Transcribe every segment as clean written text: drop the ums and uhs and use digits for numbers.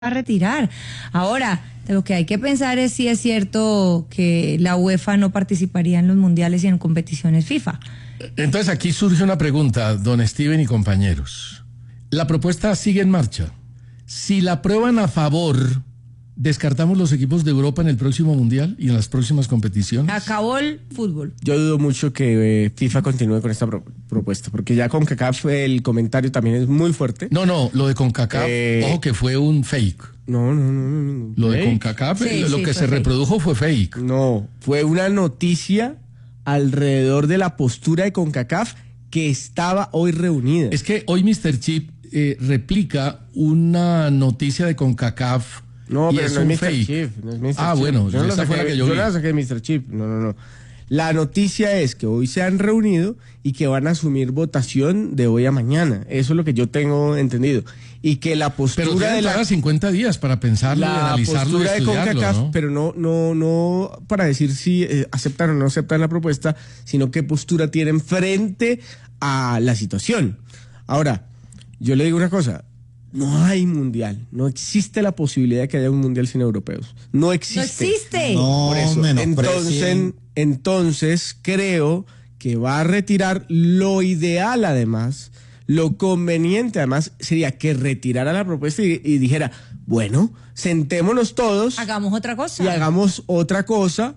a retirar. Ahora, lo que hay que pensar es si es cierto que la UEFA no participaría en los mundiales y en competiciones FIFA. Entonces aquí surge una pregunta, don Steven y compañeros. La propuesta sigue en marcha. Si la aprueban a favor, ¿descartamos los equipos de Europa en el próximo mundial y en las próximas competiciones? Acabó el fútbol. Yo dudo mucho que FIFA continúe con esta propuesta, porque ya con CONCACAF el comentario también es muy fuerte. No, lo de CONCACAF, ojo que fue un fake. No. Lo de CONCACAF, Sí, lo sí, que fue se fake. reprodujo fue fake. No, fue una noticia alrededor de la postura de CONCACAF que estaba hoy reunida. Es que hoy Mr. Chip replica una noticia de CONCACAF. No, y pero es no es un Mr. fake. Chip, no es Mr. Ah, Chip. bueno, yo no esa fue la que yo vi. no la saqué de Mr. Chip, no. La noticia es que hoy se han reunido y que van a asumir votación de hoy a mañana. Eso es lo que yo tengo entendido. Y que la postura Pero tienen de la 50 días para pensarlo, y la analizarlo y postura de estudiarlo, CONCACAF, ¿no? pero no para decir si aceptan o no aceptan la propuesta, sino qué postura tienen frente a la situación. Ahora, yo le digo una cosa, no hay mundial, no existe la posibilidad de que haya un mundial sin europeos. No existe. No existe. No, Por eso, menosprecien. entonces creo que va a retirar. Lo ideal, además, lo conveniente, además, sería que retirara la propuesta y dijera, bueno, sentémonos todos Hagamos otra cosa. y hagamos otra cosa.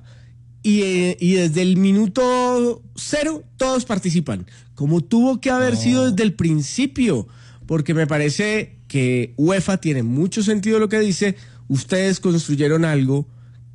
Y desde el minuto 0 todos participan, como tuvo que haber sido desde el principio, porque me parece que UEFA tiene mucho sentido lo que dice. Ustedes construyeron algo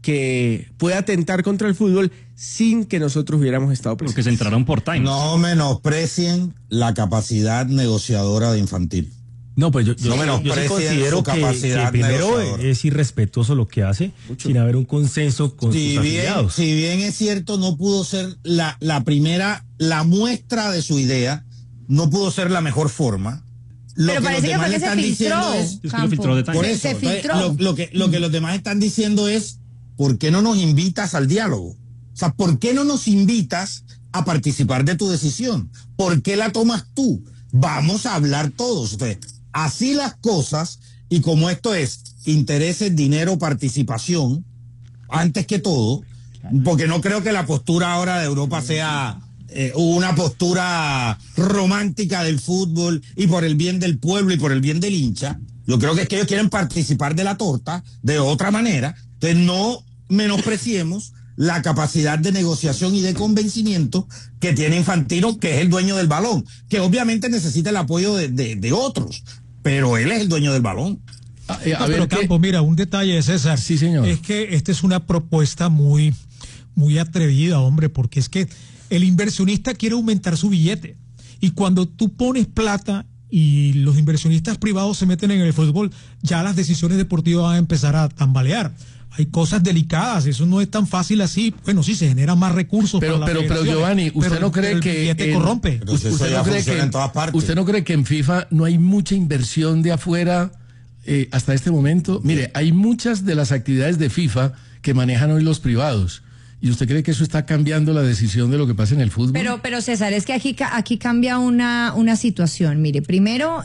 que puede atentar contra el fútbol sin que nosotros hubiéramos estado Porque presentes. se entraron por time. No menosprecien la capacidad negociadora de Infantil. No, pues yo No sí menosprecien considero su que capacidad primero negociadora. es irrespetuoso lo que hace sin haber un consenso con sus afiliados. Si bien es cierto, no pudo ser la primera, la muestra de su idea, no pudo ser la mejor forma. Lo Pero parece los que demás fue le que se están diciendo filtró. es, Es que lo filtró de por time. eso, Se entonces, filtró. lo que los demás están diciendo es, ¿por qué no nos invitas al diálogo? O sea, ¿por qué no nos invitas a participar de tu decisión? ¿Por qué la tomas tú? Vamos a hablar todos. Entonces, así las cosas, y como esto es intereses, dinero, participación, antes que todo, porque no creo que la postura ahora de Europa sea una postura romántica del fútbol y por el bien del pueblo y por el bien del hincha. Yo creo que es que ellos quieren participar de la torta de otra manera. Entonces no menospreciemos la capacidad de negociación y de convencimiento que tiene Infantino, que es el dueño del balón, que obviamente necesita el apoyo de otros, pero él es el dueño del balón. A No, ver pero qué- Campos, mira, un detalle, César. Sí, señor. Es que esta es una propuesta muy atrevida, hombre, porque es que el inversionista quiere aumentar su billete. Y cuando tú pones plata y los inversionistas privados se meten en el fútbol, ya las decisiones deportivas van a empezar a tambalear. Hay cosas delicadas, eso no es tan fácil así. Bueno, sí, se generan más recursos. Pero para las federaciones, Giovanni, ¿usted pero- no cree pero el que billete en- corrompe? Pero si eso ¿Usted ya no cree funciona que en todas partes. ¿Usted no cree que en FIFA no hay mucha inversión de afuera hasta este momento? Mire, hay muchas de las actividades de FIFA que manejan hoy los privados. ¿Y usted cree que eso está cambiando la decisión de lo que pasa en el fútbol? Pero César, es que aquí cambia una situación. Mire, primero,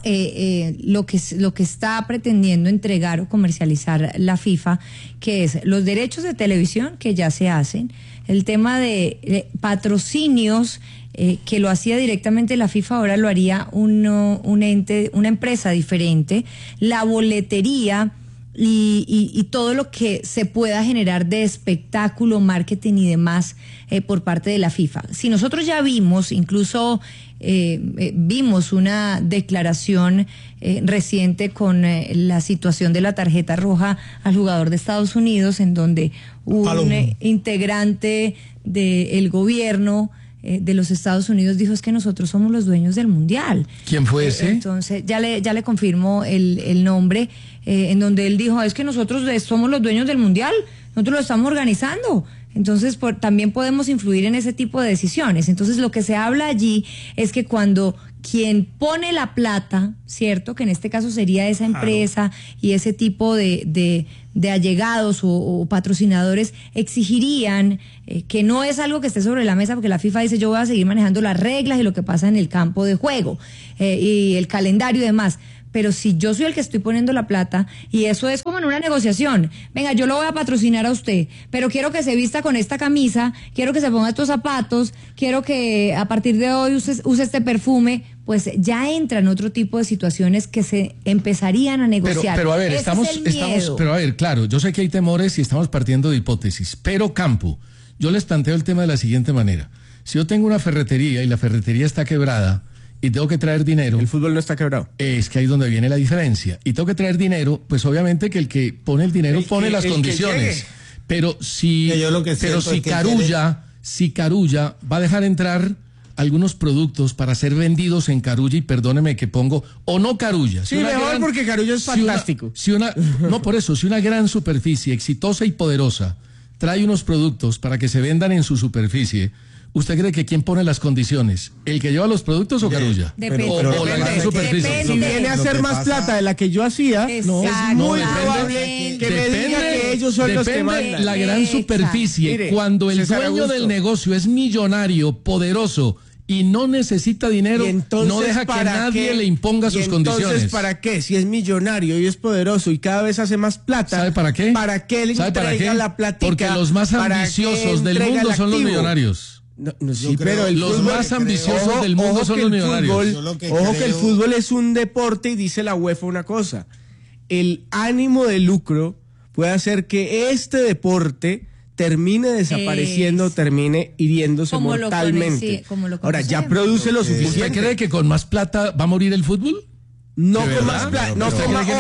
lo que está pretendiendo entregar o comercializar la FIFA, que es los derechos de televisión que ya se hacen, el tema de patrocinios, que lo hacía directamente la FIFA, ahora lo haría un ente, una empresa diferente, la boletería, y todo lo que se pueda generar de espectáculo, marketing y demás por parte de la FIFA. Si nosotros ya vimos, incluso vimos una declaración reciente con la situación de la tarjeta roja al jugador de Estados Unidos, en donde un integrante del gobierno de los Estados Unidos dijo, es que nosotros somos los dueños del mundial. ¿Quién fue ese? Entonces, ya le confirmo el nombre, en donde él dijo, es que nosotros somos los dueños del mundial, nosotros lo estamos organizando. Entonces, también podemos influir en ese tipo de decisiones. Entonces, lo que se habla allí es que cuando quien pone la plata, ¿cierto? Que en este caso sería esa empresa y ese tipo de allegados o patrocinadores, exigirían que no es algo que esté sobre la mesa, porque la FIFA dice, yo voy a seguir manejando las reglas y lo que pasa en el campo de juego y el calendario y demás. pero si yo soy el que estoy poniendo la plata, y eso es como en una negociación, venga, yo lo voy a patrocinar a usted, pero quiero que se vista con esta camisa, quiero que se ponga estos zapatos, quiero que a partir de hoy use este perfume, pues ya entran otro tipo de situaciones que se empezarían a negociar. Pero a ver, Ese estamos, es el miedo. pero a ver, claro, yo sé que hay temores y estamos partiendo de hipótesis, pero Campo, yo les planteo el tema de la siguiente manera. Si yo tengo una ferretería y la ferretería está quebrada y tengo que traer dinero... El fútbol no está quebrado. Es que ahí es donde viene la diferencia. Y tengo que traer dinero, pues obviamente que el que pone el dinero pone las condiciones. Pero si Carulla va a dejar entrar algunos productos para ser vendidos en Carulla, y perdóneme que pongo, o no Carulla. Sí, mejor porque Carulla es fantástico. No, por eso, si una gran superficie exitosa y poderosa trae unos productos para que se vendan en su superficie, ¿usted cree que quién pone las condiciones? ¿El que lleva los productos o Carulla? Depende. O la gran superficie. Depende. Si viene a hacer más plata de la que yo hacía, es muy probable que me diga que ellos son los que mandan. La gran superficie. Mire, cuando el César dueño Augusto del negocio es millonario, poderoso y no necesita dinero, no deja que nadie le imponga sus condiciones. Entonces, ¿para qué? Si es millonario y es poderoso y cada vez hace más plata, ¿sabe para qué? ¿Para qué le entrega la platica? Porque los más ambiciosos del mundo son los millonarios. Sí, pero los más ambiciosos del mundo son los millonarios. Ojo que el fútbol es un deporte y dice la UEFA una cosa. El ánimo de lucro puede hacer que este deporte termine desapareciendo, termine hiriéndose mortalmente. Ahora, ya produce lo suficiente. ¿Usted cree que con más plata va a morir el fútbol? No con más plata, no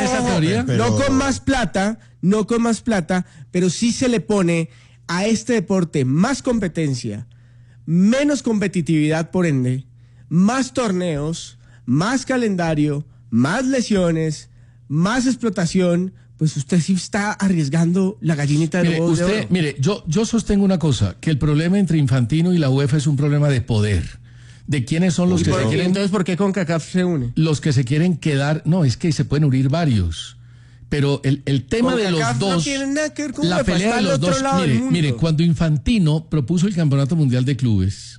con más plata, pero sí se le pone a este deporte más competencia, menos competitividad por ende, más torneos, más calendario, más lesiones, más explotación. Pues usted sí está arriesgando la gallinita de los huevos de oro. Mire, yo sostengo una cosa, que el problema entre Infantino y la UEFA es un problema de poder. De quiénes son los que se quieren... Entonces, ¿por qué CONCACAF se une? Los que se quieren quedar... No, es que se pueden unir varios. Pero el tema de los dos... No tiene nada que ver con la pelea de los dos... Mire, cuando Infantino propuso el Campeonato Mundial de Clubes,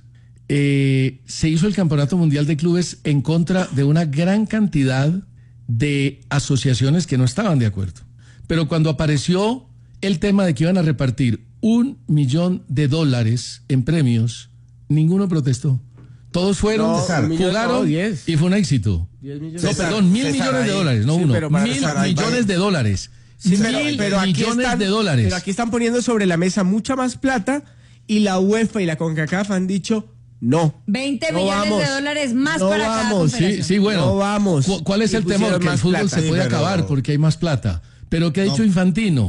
se hizo el Campeonato Mundial de Clubes en contra de una gran cantidad de asociaciones que no estaban de acuerdo. Pero cuando apareció el tema de que iban a repartir $1 millón en premios, ninguno protestó. Todos fueron, jugaron y fue un éxito. 10 millones. No, perdón, $1.000 millones, no sí, uno. $1.000 millones. Sí, pero millones de dólares. Pero aquí están poniendo sobre la mesa mucha más plata y la UEFA y la CONCACAF han dicho no. 20 millones de dólares más para cada confederación. Sí, bueno. No vamos. ¿Cuál es el temor? Que el fútbol se puede acabar porque hay más plata. ¿Pero qué ha dicho Infantino?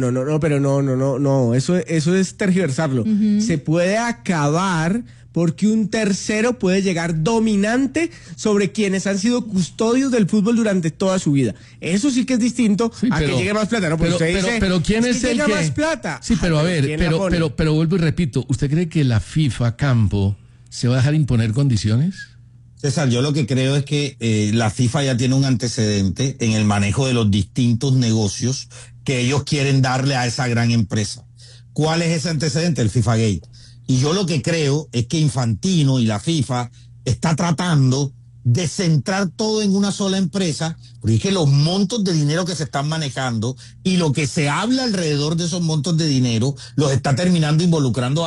No, eso es tergiversarlo. Se puede acabar porque un tercero puede llegar dominante sobre quienes han sido custodios del fútbol durante toda su vida. Eso sí que es distinto a que llegue más plata, ¿no? Pero ¿quién es el que llega más plata? Sí, pero a ver, pero vuelvo y repito, ¿usted cree que la FIFA Campo se va a dejar imponer condiciones? César, yo lo que creo es que la FIFA ya tiene un antecedente en el manejo de los distintos negocios que ellos quieren darle a esa gran empresa. ¿Cuál es ese antecedente? El FIFA Gate. Y yo lo que creo es que Infantino y la FIFA está tratando de centrar todo en una sola empresa, porque es que los montos de dinero que se están manejando y lo que se habla alrededor de esos montos de dinero los está terminando involucrando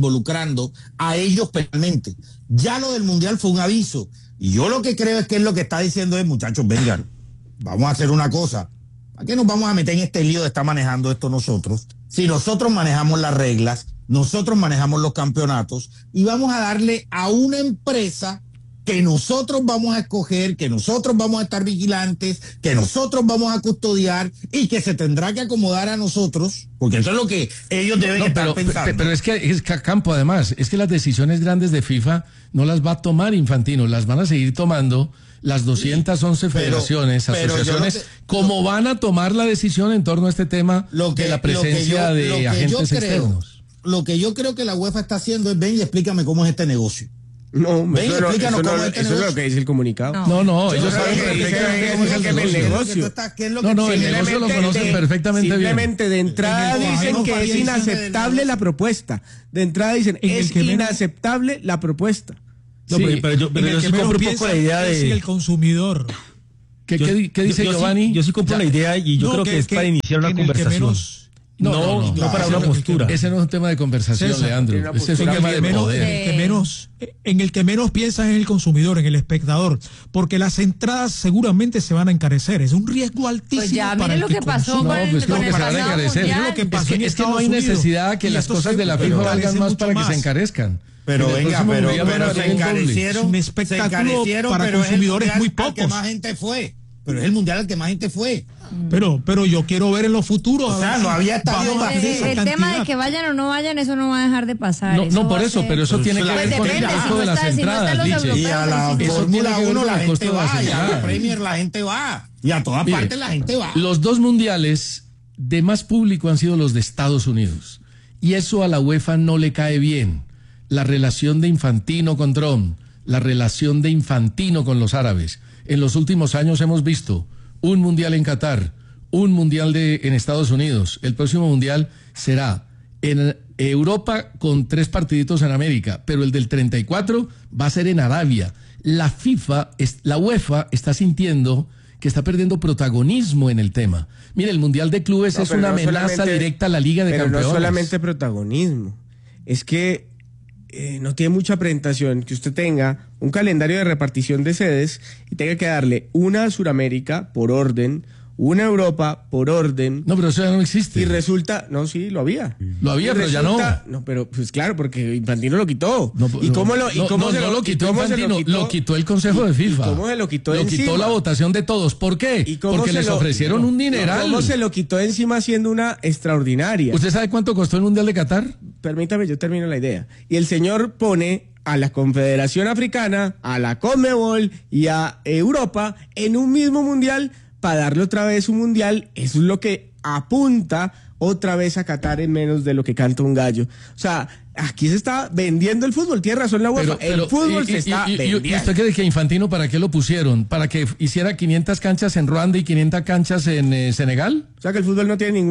a ellos penalmente. Ya lo del Mundial fue un aviso. Y yo lo que creo es que es lo que está diciendo es, muchachos, vengan, vamos a hacer una cosa. ¿Para qué nos vamos a meter en este lío de estar manejando esto nosotros? Si nosotros manejamos las reglas, nosotros manejamos los campeonatos y vamos a darle a una empresa que nosotros vamos a escoger, que nosotros vamos a estar vigilantes, que nosotros vamos a custodiar y que se tendrá que acomodar a nosotros, porque eso es lo que ellos deben estar pensando. Pero es que Campo, además, es que las decisiones grandes de FIFA no las va a tomar Infantino, las van a seguir tomando las 211 federaciones, asociaciones, como van a tomar la decisión en torno a este tema de la presencia de agentes externos. Lo que yo creo que la UEFA está haciendo es, ven y explícame cómo es este negocio. No, ven, explícanos cómo es este negocio. Eso es lo que dice el comunicado. No, ellos saben perfectamente cómo es el negocio. No, el negocio lo conocen perfectamente bien. Simplemente de entrada dicen que es inaceptable la propuesta. De entrada dicen, es inaceptable la propuesta. No, pero yo sí compro un poco la idea de... el consumidor. ¿Qué dice Giovanni? Yo sí compro la idea y yo creo que es para iniciar una conversación. No para una postura. Ese no es un tema de conversación, César, Leandro. Ese es un tema de poder. En el que menos piensas es en el consumidor, en el espectador, porque las entradas seguramente se van a encarecer. Es un riesgo altísimo. Pues ya, para mire el lo que pasó consume. con el, pues con como el que se van a pasado encarecer. mundial. Es lo que pasó en Es que no hay Estados Unidos. necesidad que Y las esto cosas de la FIFA valgan encarece más mucho para que más. se encarezcan. Pero En el venga, próximo pero mundial van a se valer el doble. encarecieron. Es un se espectáculo encarecieron, para pero es el consumidores mundial muy al que pocos. más gente fue. Pero es el mundial al que más gente fue. Pero yo quiero ver en los futuros. O sea, no había estadio vamos a hacer vacío. esa El tema de cantidad. que vayan o no vayan, eso no va a dejar de pasar. No, por va a eso, ser- pero eso tiene que Pues ver con el depende, costo de las entradas, los dice. Y a la europeos, Eso tiene Fórmula que ver 1 con la el costo gente de las va, y a la entradas. Premier la gente va. Y a todas Mire, partes la gente va. Los dos mundiales de más público han sido los de Estados Unidos. Y eso a la UEFA no le cae bien. La relación de Infantino con Trump, la relación de Infantino con los árabes. En los últimos años hemos visto un mundial en Qatar, un mundial en Estados Unidos. El próximo mundial será en Europa con 3 partiditos en América, pero el del 34 va a ser en Arabia. La UEFA está sintiendo que está perdiendo protagonismo en el tema. Mire, el Mundial de Clubes es pero una no amenaza solamente- directa a la Liga de pero Campeones. no solamente protagonismo, es que no tiene mucha presentación que usted tenga un calendario de repartición de sedes y tenga que darle una a Sudamérica por orden, una a Europa por orden. No, pero eso ya no existe. Y resulta, no, sí, lo había. Lo había, Y pero ya no. No, pero pues claro, porque Infantino lo quitó. No, ¿Y cómo lo, no, no, no lo quitó Infantino, lo quitó el Consejo de FIFA. ¿Y cómo se lo quitó Lo encima? quitó la votación de todos. ¿Por qué? ¿Y cómo Porque se les lo- ofrecieron un dineral. ¿Cómo se lo quitó encima siendo una extraordinaria? ¿Usted sabe cuánto costó el Mundial de Qatar? Permítame, yo termino la idea. Y el señor pone a la Confederación Africana, a la Conmebol y a Europa en un mismo mundial para darle otra vez un mundial. Eso es lo que apunta otra vez a Qatar en menos de lo que canta un gallo. O sea, aquí se está vendiendo el fútbol. Tiene razón la UEFA. El fútbol se está vendiendo. ¿Y usted cree que Infantino para qué lo pusieron? ¿Para que hiciera 500 canchas en Ruanda y 500 canchas en Senegal? O sea, que el fútbol no tiene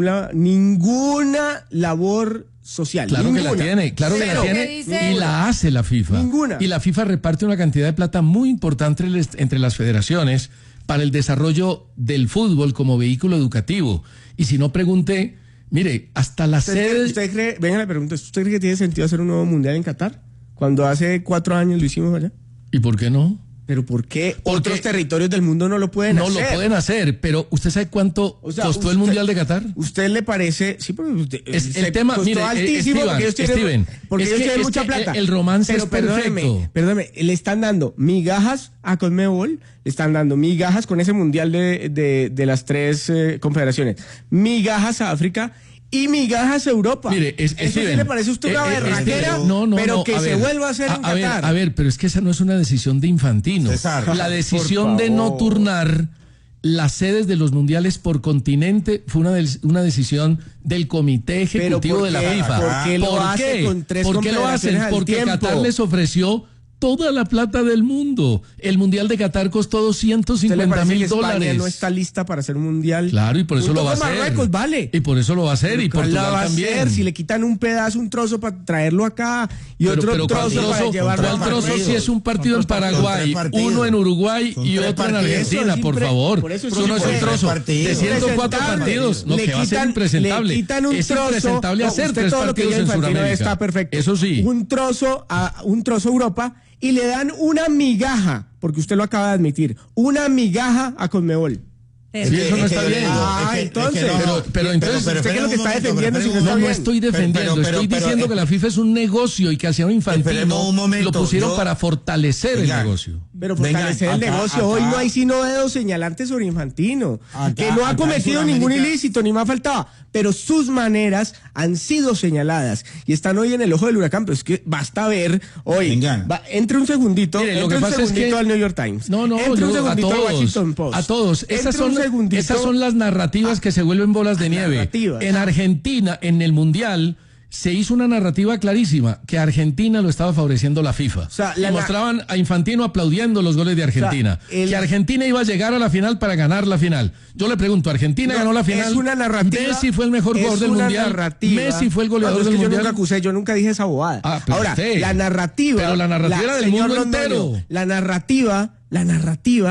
ninguna labor social. Claro ninguna. que la tiene, claro que la Pero, tiene ¿qué dice? y la hace la FIFA. Ninguna. Y la FIFA reparte una cantidad de plata muy importante entre las federaciones para el desarrollo del fútbol como vehículo educativo. Y si no, pregunte, mire, hasta la sede... ¿Usted cree, venga la pregunta, ¿usted cree que tiene sentido hacer un nuevo mundial en Qatar? Cuando hace 4 años lo hicimos allá. ¿Y por qué no? ¿Pero por qué Porque otros territorios del mundo no lo pueden No hacer? lo pueden hacer, pero ¿usted sabe cuánto O sea, costó el Mundial de Qatar? ¿Usted le parece? Sí, porque usted, Es el se tema, costó mire, altísimo porque ellos tienen, Steven, porque es ellos que- tienen es mucha que plata. el romance Pero es perfecto. Perdóneme, le están dando migajas a Conmebol, le están dando migajas con ese mundial de las 3 confederaciones, migajas a África y migajas a Europa. Mire, ¿Eso sí Steven, le parece a usted una berraquera? Pero que a se ver, vuelva a hacer en Qatar. A ver, pero es que esa no es una decisión de Infantino. César, La decisión de no favor. turnar las sedes de los mundiales por continente fue una decisión del Comité Ejecutivo ¿por de la qué? FIFA. ¿Por qué lo hace con 3 ¿Por qué lo hacen? confederaciones al Porque tiempo? Qatar les ofreció toda la plata del mundo. El Mundial de Qatar costó ¿Usted le $250 parece que mil España dólares. no está lista para hacer un mundial? Claro, y por eso lo va a hacer. Marruecos, vale. Y por eso lo va a hacer, y ¿Cuál la Portugal va a también. hacer? Si le quitan un pedazo, un trozo para traerlo acá y otro ¿cuál trozo para llevarlo a ¿cuál trozo Marruecos? si es un partido en Paraguay, Son 3 partidos. uno en Uruguay Son y 3 otro en partidos. Argentina, Eso por es favor? por eso es Eso no es un impresentable. trozo partidos. de 104 Impresentable. partidos. No, Le que va a ser quitan- impresentable. Le quitan un Es trozo. impresentable No, hacer usted 3 todo lo que partidos diga en Infantino Sudamérica. está perfecto. Eso sí. Un trozo a Europa y le dan una migaja, porque usted lo acaba de admitir, una migaja a Conmebol. Sí, eso no está bien. Entonces, pero entonces, ¿usted qué es lo que está defendiendo si no No, está no bien? estoy defendiendo, estoy diciendo que la FIFA es un negocio y que al señor Infantino Esperemos un momento, lo pusieron yo- para fortalecer Venga. el negocio. Pero Venga, fortalecer el acá- negocio. acá- Hoy no hay sino dedos señalantes sobre Infantino. Acá- Que no ha acá en cometido ningún Sudamérica- ilícito, ni más faltaba. Pero sus maneras han sido señaladas. Y están hoy en el ojo del huracán. Pero es que basta ver hoy. Venga. Entre un segundito. Mire, lo entre que un pasa es segundito que- al New York Times. No, Entre un a segundito al todos, Washington Post. a todos. Entre un segundito- Esas son las narrativas que se vuelven bolas de nieve. narrativas. En Argentina, en el Mundial, se hizo una narrativa clarísima, que a Argentina lo estaba favoreciendo la FIFA. sea, y mostraban a Infantino aplaudiendo los goles de Argentina. O sea, que Argentina iba a llegar a la final para ganar la final. Yo le pregunto, ¿Argentina No, ganó la final? Es una narrativa. Messi fue el mejor es jugador del una Mundial. narrativa. Messi fue el goleador No, es que del yo Mundial. nunca acusé, yo nunca dije esa bobada. Ah, pero Ahora, usted. la narrativa. Pero la narrativa era del señor mundo Londoño, entero. La narrativa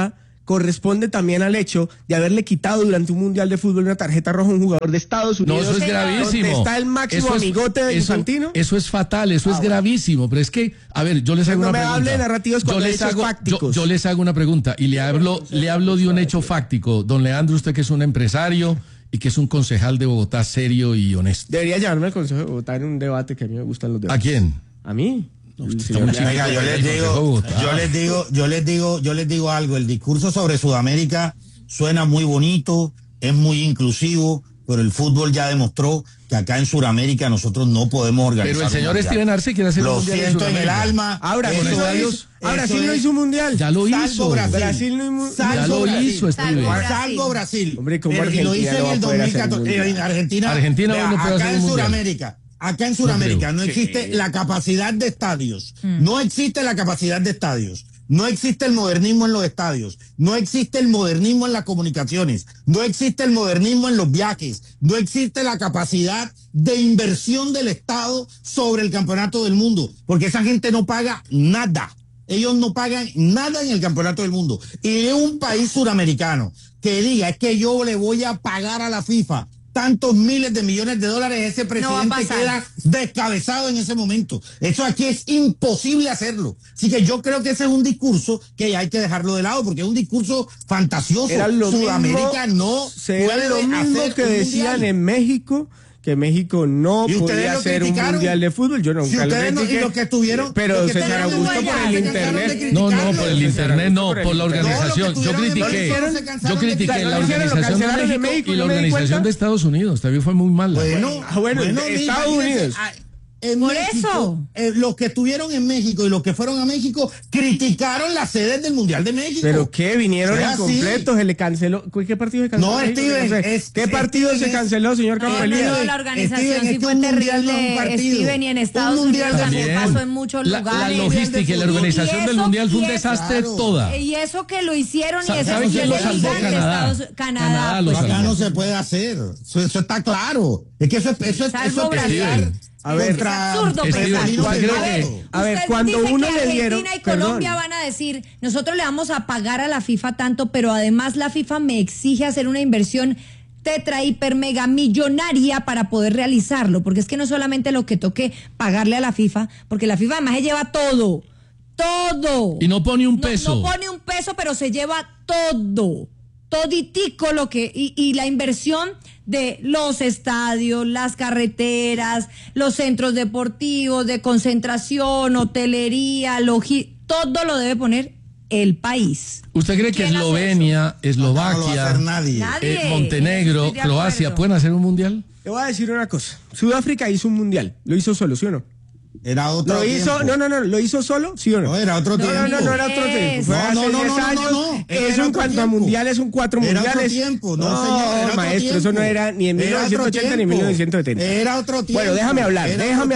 corresponde también al hecho de haberle quitado durante un mundial de fútbol una tarjeta roja a un jugador de Estados Unidos. No, eso es gravísimo. Donde está el máximo amigote de Infantino. Eso es fatal, eso es gravísimo. Pero es que, a ver, yo les hago una pregunta. No me hable de narrativos cuando hay hechos fácticos. Yo les hago una pregunta y le hablo de un hecho fáctico. Don Leandro, usted que es un empresario y que es un concejal de Bogotá serio y honesto. Debería llamarme al Consejo de Bogotá en un debate, que a mí me gustan los debates. ¿A quién? ¿A mí? Venga, yo les digo algo. El discurso sobre Sudamérica suena muy bonito, es muy inclusivo, pero el fútbol ya demostró que acá en Sudamérica nosotros no podemos organizar. Pero el señor Steven Arce quiere hacer un mundial. Lo siento en el alma. Ahora, Brasil no hizo un mundial. Ya lo hizo. Brasil no hizo. Ya lo hizo, Steven. Salvo Brasil. Hombre, ¿cómo Argentina lo hizo en el 2014. Argentina no puede acá hacer en un Sudamérica. Acá en Sudamérica no existe la capacidad de estadios. No existe la capacidad de estadios. No existe el modernismo en los estadios. No existe el modernismo en las comunicaciones. No existe el modernismo en los viajes. No existe la capacidad de inversión del Estado sobre el campeonato del mundo. Porque esa gente no paga nada. Ellos no pagan nada en el campeonato del mundo. Y de un país suramericano que diga, es que yo le voy a pagar a la FIFA tantos miles de millones de dólares, ese presidente queda descabezado en ese momento. Eso aquí es imposible hacerlo. Así que yo creo que ese es un discurso que hay que dejarlo de lado, porque es un discurso fantasioso. Sudamérica no puede lo mismo hacer que decían en México, que México no podía hacer un mundial de fútbol. Yo nunca lo critiqué. Y los que estuvieron, pero señor Augusto, por el internet. No, por el internet no, por la organización. Yo critiqué la organización de México y la organización de Estados Unidos. También fue muy mala. Bueno, Estados Unidos. Por México, eso. Los que estuvieron en México y los que fueron a México criticaron las sedes del Mundial de México. ¿Pero qué? Vinieron incompletos, se le canceló. ¿Qué partido se canceló? No, Steven. ¿Qué partido se canceló, señor Campelía? No, la organización sí fue terrible, Steven, y en Estados Unidos también pasó en muchos lugares. La logística y la organización del Mundial fue un desastre toda. Y eso que lo hicieron y eso que lo salvó Canadá. Acá no se puede hacer. Eso está claro. Es que eso es a ver, es absurdo pensar. Cuando uno le dieron, Argentina y Colombia van a decir, nosotros le vamos a pagar a la FIFA tanto, pero además la FIFA me exige hacer una inversión tetra, hiper, mega millonaria para poder realizarlo, porque es que no solamente lo que toque pagarle a la FIFA, porque la FIFA además se lleva todo. Y no pone un peso. No pone un peso, pero se lleva toditico lo que, y la inversión de los estadios, las carreteras, los centros deportivos, de concentración, hotelería, todo lo debe poner el país. ¿Usted cree que Eslovenia, Eslovaquia, Montenegro, Croacia pueden hacer un mundial? Te voy a decir una cosa. Sudáfrica hizo un mundial. ¿Lo hizo solo, sí o no? Era otro tiempo. ¿Lo hizo solo? ¿Sí o no? No, era otro tiempo. No era otro tiempo. Fue hace 10 años. Eso en cuanto a mundiales son 4 mundiales. Era otro tiempo. No, señor, maestro, eso no era ni en 1980 ni en 1970. Era otro tiempo. Bueno, déjame hablar.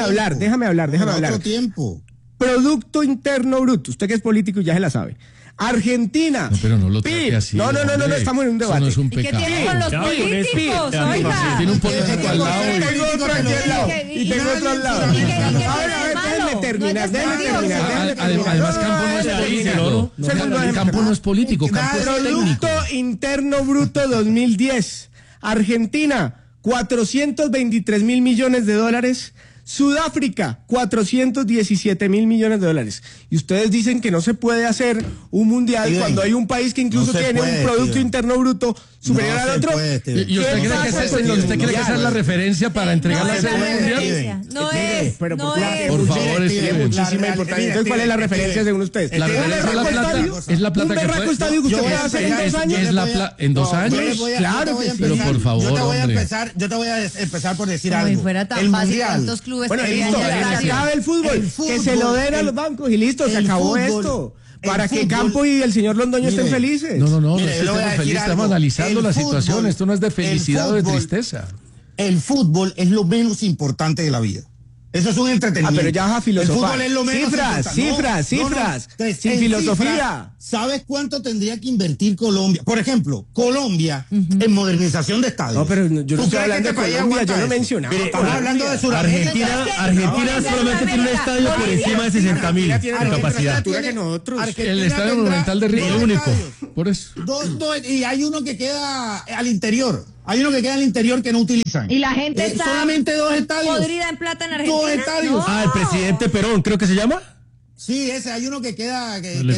Era otro tiempo. Producto Interno Bruto. Usted que es político ya se la sabe. Argentina. No, pero no lo trate así. No, estamos en un debate. Eso no es un pecado. ¿Y qué tiene con los políticos? Oiga. Tiene un político al lado. Tengo otro aquí al lado. Y tengo otro al lado. Déjeme terminar. Además, Campo no es político. Campo no es político. Campo es técnico. Producto Interno Bruto 2010. Argentina, 423 mil millones de dólares. Sudáfrica, 417 mil millones de dólares. Y ustedes dicen que no se puede hacer un mundial cuando hay un país que incluso tiene un Producto Interno Bruto superior al otro. ¿Y usted cree que esa es la referencia para entregar la sede mundial? No es. Pero por favor, tiene muchísima importancia. Entonces, ¿cuál es la referencia según ustedes? La referencia es la plata que puede. ¿Estadio que usted puede hacer en 2 años? ¿En 2 años? Claro que sí. Pero por favor, yo te voy a empezar por decir algo. El mundial. Bueno, listo, que se acabe el fútbol, que se lo den a los bancos y listo, se acabó esto. Para que Campo y el señor Londoño estén felices. No estamos felices, estamos analizando la situación, esto no es de felicidad o de tristeza. El fútbol es lo menos importante de la vida. Eso es un entretenimiento. Pero ya vas a filosofar. El fútbol es lo menos. Cifras. Sin filosofía. ¿Sabes cuánto tendría que invertir Colombia? Por ejemplo, Colombia en modernización de estadios. No, pero yo no estoy hablando de Colombia, yo no mencionaba. Estamos hablando de Sudamérica. Argentina solamente tiene un estadio por encima de 60.000 de capacidad. El estadio Monumental de Río, el único. Por eso. Y hay uno que queda al interior. Hay uno que queda al interior que no utilizan. Y la gente está solamente 2 estadios. podrida en plata en Argentina. 2 estadios. No. Ah, el presidente Perón, creo que se llama. Sí, ese hay uno que queda. Mire,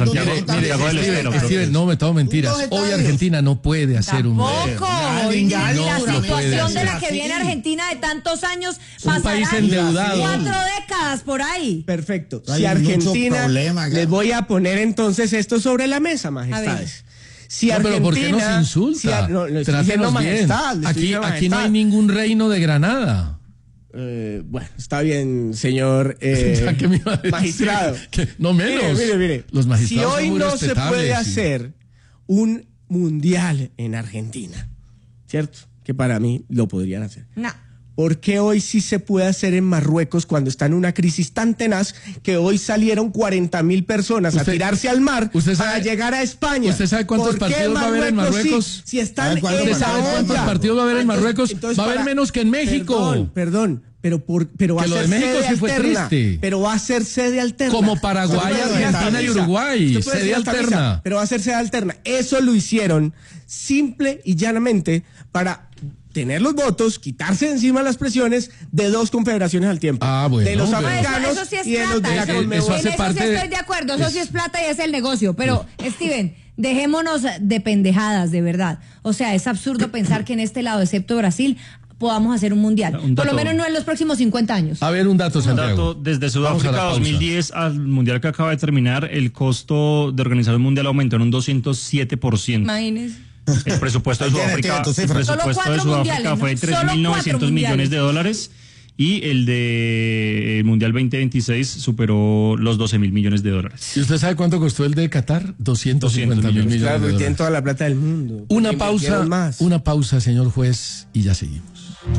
Steven, no me tomo mentiras. Hoy Argentina no puede hacer un Tampoco. Y La lo puede situación de hacer la que viene Argentina de tantos años un país endeudado. 4 décadas por ahí. Perfecto. Hay Si Argentina, mucho problema, les voy a poner entonces esto sobre la mesa, majestades. Si No, pero ¿por qué nos Argentina- insulta? no, le estoy diciendo Trátenos bien. majestad, le estoy diciendo Aquí no hay majestad. ningún reino de Granada. Bueno, está bien, señor Ya que me iba a decir magistrado. que no menos. Mire. Los magistrados si hoy son muy no se respetables, puede sí. hacer un mundial en Argentina, ¿cierto? Que para mí lo podrían hacer. No. ¿Por qué hoy sí se puede hacer en Marruecos cuando está en una crisis tan tenaz que hoy salieron 40.000 personas a tirarse al mar para llegar a España? ¿Usted sabe cuántos ¿Por qué partidos va a haber en Marruecos? sí? Si están ¿Cuántos en ¿Usted esa sabe cuántos olla. partidos va a haber en Marruecos? Entonces, Va a haber menos que en México. Perdón, pero va Que a lo ser de México sede sí fue alterna. triste. Pero va a ser sede alterna. Como Paraguay, Usted puede decir Argentina y hasta Uruguay, misa. Usted puede sede decir hasta alterna. misa, pero va a ser sede alterna. Eso lo hicieron simple y llanamente para tener los votos, quitarse de encima las presiones de 2 confederaciones al tiempo. Ah, bueno, de los pero- africanos Eso sí es y de los de la plata. Conmebol. eso hace en parte eso sí de- estoy de acuerdo. Eso sí es plata y es el negocio. Pero, Steven, dejémonos de pendejadas, de verdad. O sea, es absurdo pensar que en este lado, excepto Brasil, podamos hacer un mundial. Un Por lo dato. menos no en los próximos 50 años. A ver, un dato, Un Santiago. dato, desde Vamos a Sudáfrica la pausa. 2010 al mundial que acaba de terminar, el costo de organizar un mundial aumentó en un 207%. Imagínense. El presupuesto de Ahí tiene, Sudáfrica, tiene tu el cifra. Solo presupuesto de 4 Sudáfrica mundiales, fue de ¿no? Solo 3.900 4 millones de dólares y el de el Mundial 2026 superó los 12.000 millones de dólares. ¿Y usted sabe cuánto costó el de Qatar? 250 mil millones Claro, de porque tienen dólares. toda la plata del mundo. Una Porque invirtieron más. pausa, señor juez, y ya seguimos.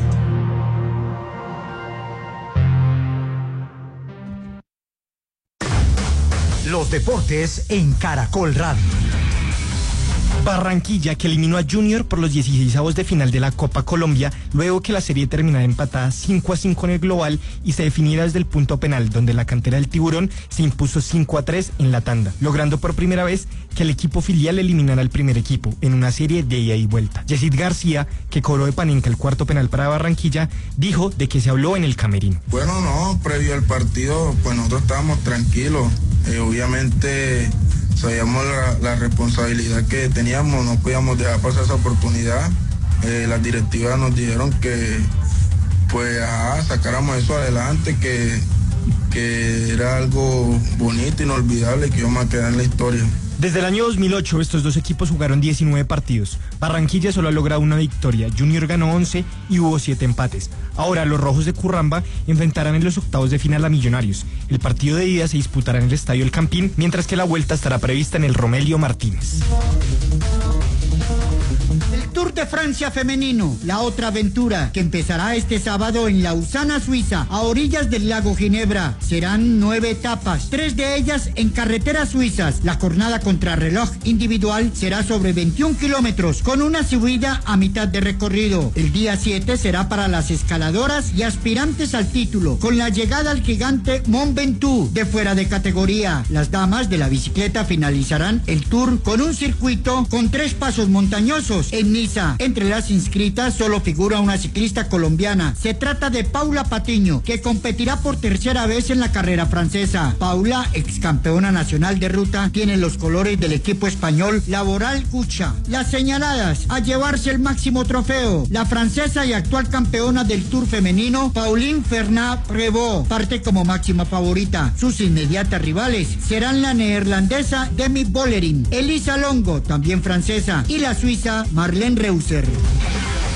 Los deportes en Caracol Radio. Barranquilla, que eliminó a Junior por los 16avos de final de la Copa Colombia, luego que la serie terminara empatada 5-5 en el global y se definiera desde el punto penal, donde la cantera del Tiburón se impuso 5-3 en la tanda, logrando por primera vez que el equipo filial eliminara al primer equipo en una serie de ida y vuelta. Yesid García, que cobró de Panenka el cuarto penal para Barranquilla, dijo de que se habló en el camerino. Bueno, no, previo al partido, pues nosotros estábamos tranquilos. Obviamente sabíamos la responsabilidad que teníamos, no podíamos dejar pasar esa oportunidad. Las directivas nos dijeron que pues sacáramos eso adelante, que era algo bonito, inolvidable, que íbamos a quedar en la historia. Desde el año 2008 estos dos equipos jugaron 19 partidos. Barranquilla solo ha logrado una victoria, Junior ganó 11 y hubo 7 empates. Ahora los rojos de Curramba enfrentarán en los octavos de final a Millonarios. El partido de ida se disputará en el Estadio El Campín, mientras que la vuelta estará prevista en el Romelio Martínez. El Tour de Francia femenino, la otra aventura, que empezará este sábado en Lausana, Suiza, a orillas del lago Ginebra. Serán 9 etapas, 3 de ellas en carreteras suizas. La jornada contrarreloj individual será sobre 21 kilómetros, con una subida a mitad de recorrido. El día 7 será para las escaladoras y aspirantes al título, con la llegada al gigante Mont Ventoux de fuera de categoría. Las damas de la bicicleta finalizarán el Tour con un circuito con 3 pasos montañosos en Niza. Entre las inscritas solo figura una ciclista colombiana. Se trata de Paula Patiño, que competirá por tercera vez en la carrera francesa. Paula, ex campeona nacional de ruta, tiene los colores del equipo español Laboral Cucha. Las señaladas a llevarse el máximo trofeo, la francesa y actual campeona del Tour femenino, Pauline Fernández-Prévost, parte como máxima favorita. Sus inmediatas rivales serán la neerlandesa Demi Vollering, Elisa Longo, también francesa, y la suiza Marlene Reusser.